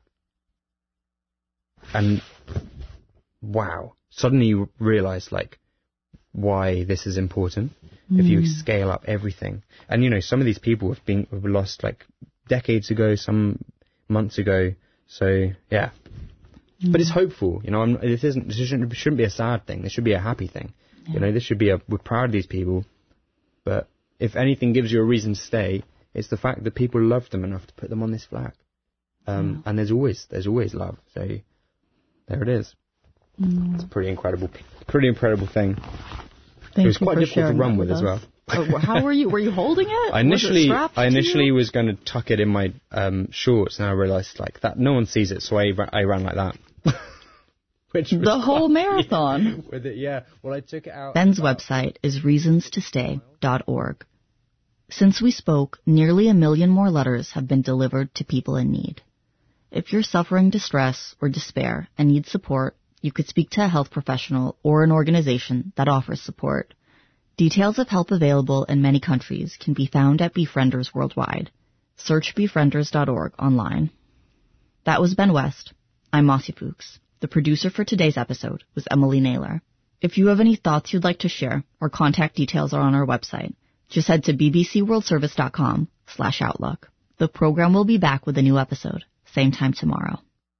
And wow, suddenly you realise like why this is important mm. if you scale up everything. And you know, some of these people have been have lost like decades ago, some months ago. So yeah, mm. but it's hopeful. You know, I'm, this isn't this shouldn't, shouldn't be a sad thing. This should be a happy thing. Yeah. You know, this should be a we're proud of these people. But if anything gives you a reason to stay, it's the fact that people loved them enough to put them on this flag. Um, yeah. And there's always there's always love. So there it is. Mm. It's a pretty incredible, pretty incredible thing. Thank it was you quite for difficult to run with, with as well. Oh, how were you? Were you holding it? I initially, was it I initially was going to tuck it in my um, shorts, and I realised like that no one sees it, so I ra- I ran like that. Which was the whole funny. marathon. With it, yeah. Well, I took it out. Ben's website is reasons to stay dot org. Since we spoke, nearly a million more letters have been delivered to people in need. If you're suffering distress or despair and need support, you could speak to a health professional or an organization that offers support. Details of help available in many countries can be found at Befrienders Worldwide. Search befrienders dot org online. That was Ben West. I'm Mossy Fuchs. The producer for today's episode was Emily Naylor. If you have any thoughts you'd like to share, or contact details are on our website, just head to bbcworldservice dot com slash outlook. The program will be back with a new episode, same time tomorrow.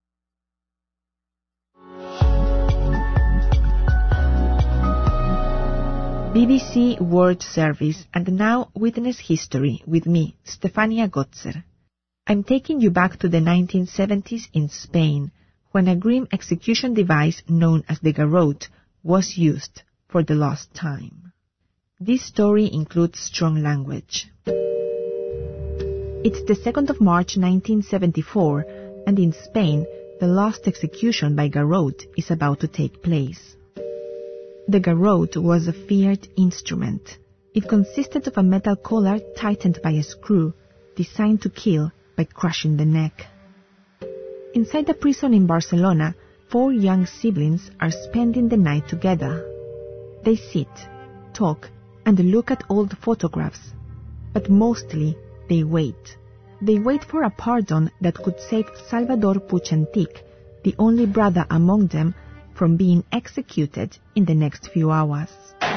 B B C World Service, and now Witness History with me, Stefania Gotzer. I'm taking you back to the nineteen seventies in Spain, when a grim execution device known as the garrote was used for the last time. This story includes strong language. It's the second of March nineteen seventy-four, and in Spain, the last execution by garrote is about to take place. The garrote was a feared instrument. It consisted of a metal collar tightened by a screw, designed to kill by crushing the neck. Inside a prison in Barcelona, four young siblings are spending the night together. They sit, talk, and look at old photographs, but mostly they wait. They wait for a pardon that could save Salvador Puig Antich, the only brother among them, from being executed in the next few hours.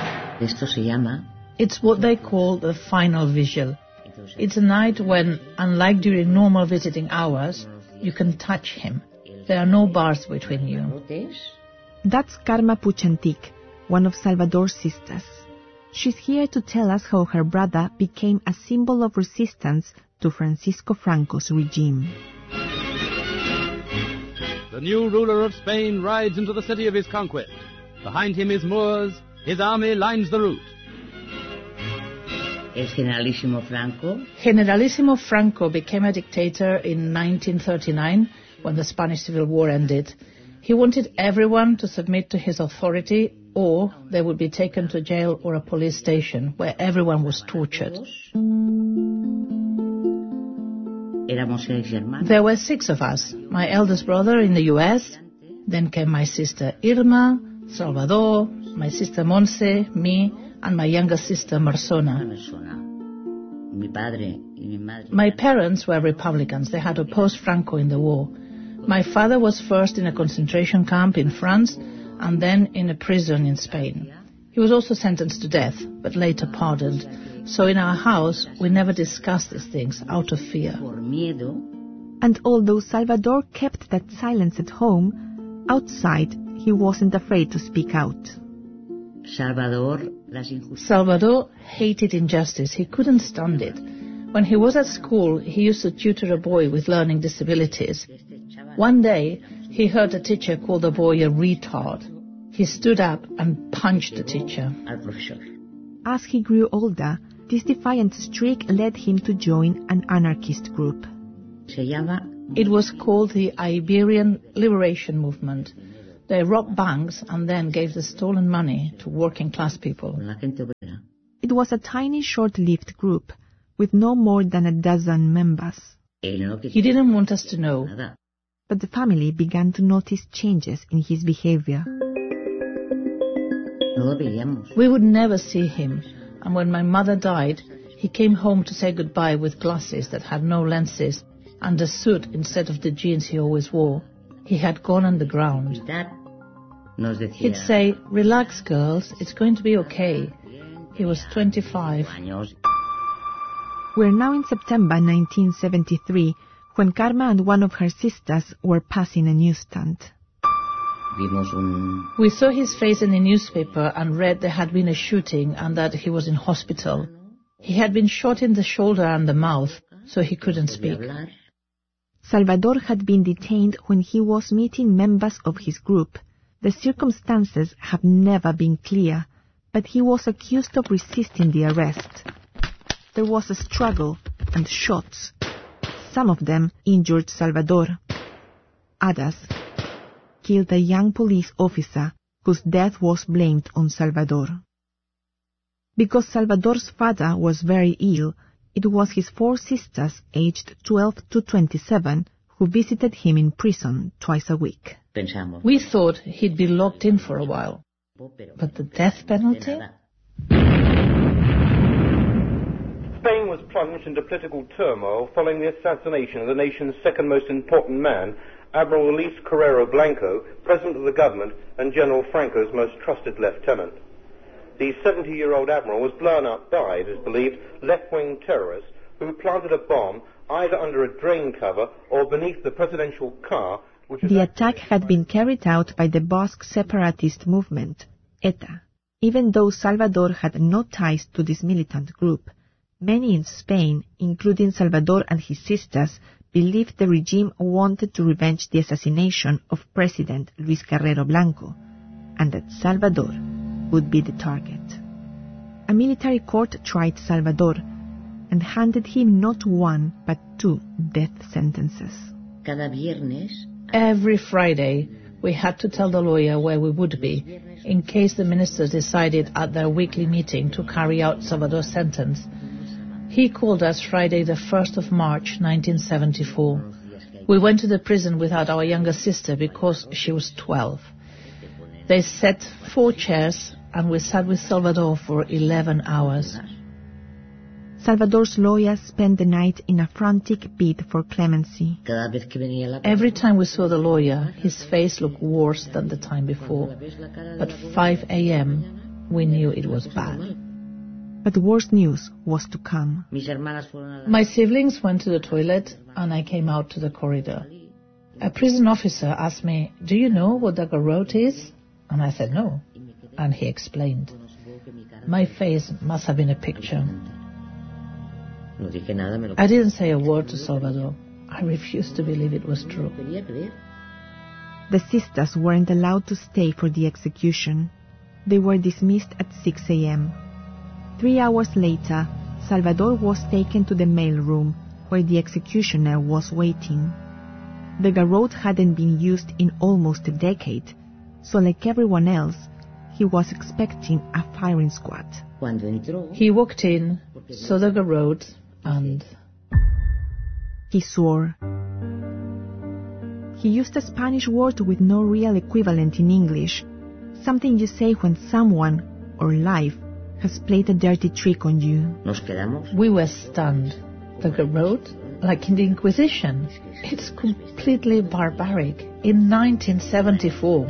It's what they call the final vigil. It's a night when, unlike during normal visiting hours, you can touch him. There are no bars between you. That's Carme Puig Antich, one of Salvador's sisters. She's here to tell us how her brother became a symbol of resistance to Francisco Franco's regime. The new ruler of Spain rides into the city of his conquest. Behind him is Moors. His army lines the route. Generalissimo Franco. Generalissimo Franco became a dictator in nineteen thirty-nine when the Spanish Civil War ended. He wanted everyone to submit to his authority, or they would be taken to jail or a police station where everyone was tortured. There were six of us, my eldest brother in the U S, then came my sister Irma, Salvador, my sister Monse, me, and my younger sister Mersona. My parents were Republicans. They had opposed Franco in the war. My father was first in a concentration camp in France and then in a prison in Spain. He was also sentenced to death, but later pardoned. So in our house, we never discussed these things out of fear. And although Salvador kept that silence at home, outside he wasn't afraid to speak out. Salvador, Salvador hated injustice. He couldn't stand it. When he was at school, he used to tutor a boy with learning disabilities. One day, he heard a teacher call the boy a retard. He stood up and punched the teacher. As he grew older, this defiant streak led him to join an anarchist group. It was called the Iberian Liberation Movement. They robbed banks and then gave the stolen money to working class people. It was a tiny, short-lived group with no more than a dozen members. He didn't want us to know. But the family began to notice changes in his behavior. We would never see him, and when my mother died, he came home to say goodbye with glasses that had no lenses and a suit instead of the jeans he always wore. He had gone underground. He'd say, "Relax, girls, it's going to be okay." He was twenty-five. We're now in September nineteen seventy-three, when Karma and one of her sisters were passing a newsstand. We saw his face in the newspaper and read there had been a shooting and that he was in hospital. He had been shot in the shoulder and the mouth, so he couldn't speak. Salvador had been detained when he was meeting members of his group. The circumstances have never been clear, but he was accused of resisting the arrest. There was a struggle and shots. Some of them injured Salvador. Others killed a young police officer whose death was blamed on Salvador. Because Salvador's father was very ill, it was his four sisters, aged twelve to twenty-seven, who visited him in prison twice a week. We thought he'd be locked in for a while. But the death penalty? Spain was plunged into political turmoil following the assassination of the nation's second most important man, Admiral Luis Carrero Blanco, President of the government and General Franco's most trusted lieutenant. The seventy-year-old admiral was blown up by, it is believed, left-wing terrorists who planted a bomb either under a drain cover or beneath the presidential car. Which the attack had been carried out by the Basque separatist movement, ETA. Even though Salvador had no ties to this militant group, many in Spain, including Salvador and his sisters, believed the regime wanted to revenge the assassination of President Luis Carrero Blanco, and that Salvador would be the target. A military court tried Salvador and handed him not one but two death sentences. Every Friday, we had to tell the lawyer where we would be, in case the ministers decided at their weekly meeting to carry out Salvador's sentence. He called us Friday the first of March, nineteen seventy-four. We went to the prison without our younger sister because she was twelve. They set four chairs and we sat with Salvador for eleven hours. Salvador's lawyer spent the night in a frantic bid for clemency. Every time we saw the lawyer, his face looked worse than the time before. At five a.m., we knew it was bad. But worse news was to come. My siblings went to the toilet and I came out to the corridor. A prison officer asked me, "Do you know what the garrote is?" And I said no. And he explained. My face must have been a picture. I didn't say a word to Salvador. I refused to believe it was true. The sisters weren't allowed to stay for the execution. They were dismissed at six a.m. Three hours later, Salvador was taken to the mail room, where the executioner was waiting. The garrote hadn't been used in almost a decade, so like everyone else, he was expecting a firing squad. He walked in, saw the garrote, and he swore. He used a Spanish word with no real equivalent in English, something you say when someone, or life, has played a dirty trick on you. We were stunned. The garrote? Like in the Inquisition. It's completely barbaric. In nineteen seventy-four.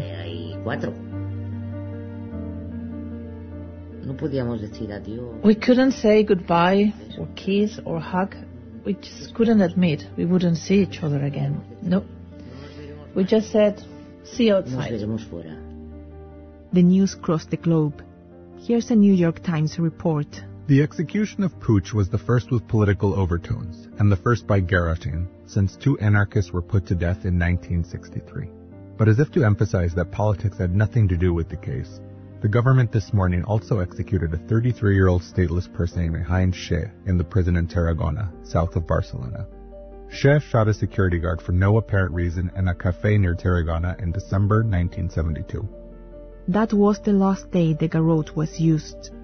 We couldn't say goodbye, or kiss, or hug. We just couldn't admit we wouldn't see each other again. No. We just said, see you outside. The news crossed the globe. Here's a New York Times report. The execution of Puig was the first with political overtones, and the first by guillotine, since two anarchists were put to death in nineteen sixty-three. But as if to emphasize that politics had nothing to do with the case, the government this morning also executed a thirty-three-year-old stateless person named Heinz Schee in the prison in Tarragona, south of Barcelona. Che shot a security guard for no apparent reason in a cafe near Tarragona in December nineteen seventy-two. That was the last day the garrote was used.